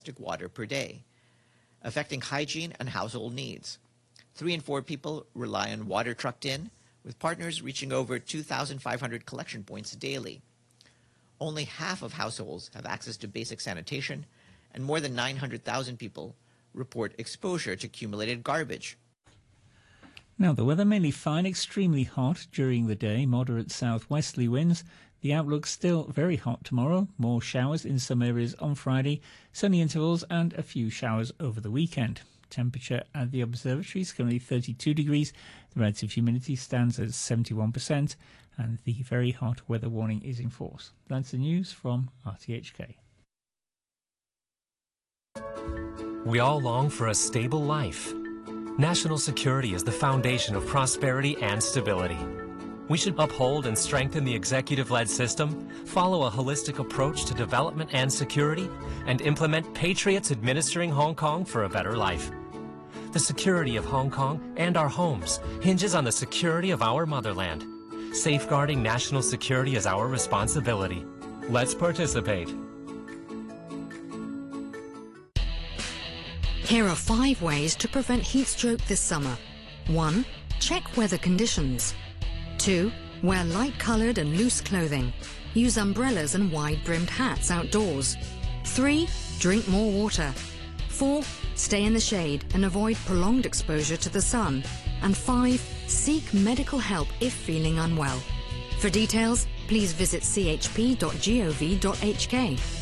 water per day, affecting hygiene and household needs. 3 in 4 people rely on water trucked in, with partners reaching over 2,500 collection points daily. Only half of households have access to basic sanitation, and more than 900,000 people report exposure to accumulated garbage. Now, the weather mainly fine, extremely hot during the day, moderate southwesterly winds. The outlook still very hot tomorrow, more showers in some areas on Friday, sunny intervals and a few showers over the weekend. Temperature at the observatory is currently 32 degrees, the relative humidity stands at 71%, and the very hot weather warning is in force. That's the news from RTHK. We all long for a stable life. National security is the foundation of prosperity and stability. We should uphold and strengthen the executive-led system, follow a holistic approach to development and security, and implement patriots administering Hong Kong for a better life. The security of Hong Kong and our homes hinges on the security of our motherland. Safeguarding national security is our responsibility. Let's participate. Here are 5 ways to prevent heat stroke this summer. 1. Check weather conditions. 2. Wear light-coloured and loose clothing. Use umbrellas and wide-brimmed hats outdoors. 3. Drink more water. 4. Stay in the shade and avoid prolonged exposure to the sun. And 5. Seek medical help if feeling unwell. For details, please visit chp.gov.hk.